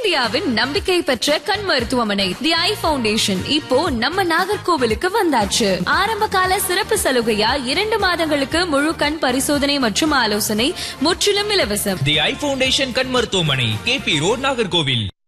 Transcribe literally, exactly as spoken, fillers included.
இந்தியாவின் நம்பிக்கை பெற்ற கண் மருத்துவமனை தி ஐ ஃபவுண்டேஷன் இப்போ நம்ம நாகர்கோவிலுக்கு வந்தாச்சு. ஆரம்ப கால சிறப்பு சலுகையா இரண்டு மாதங்களுக்கு முழு கண் பரிசோதனை மற்றும் ஆலோசனை முற்றிலும் இலவசம். தி ஐ ஃபவுண்டேஷன் கண் மருத்துவமனை, கே பி ரோட், நாகர்கோவில்.